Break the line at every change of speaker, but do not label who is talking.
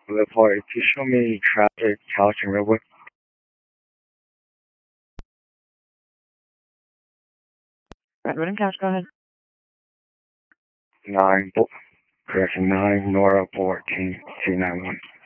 Report, if you show me traffic, Couch and Redwood.
Redwood and Couch, go ahead.
9, correction, 9, Nora 14, 291.